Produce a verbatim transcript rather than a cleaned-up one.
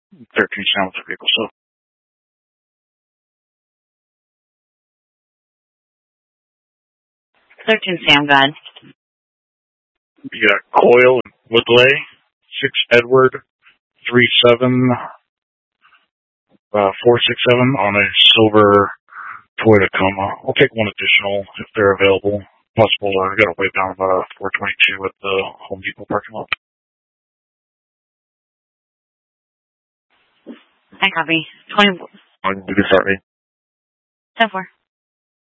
thirteen Sam with the vehicle, so. thirteen Sam, go ahead. You got Coyle and Woodley, six Edward, three seven, uh, four six seven on a silver Toyota Tacoma. I'll take one additional if they're available. Possible, uh, I got to wait down about four twenty-two at the Home Depot parking lot. I copy. twenty. I can do this, Arnie. ten four.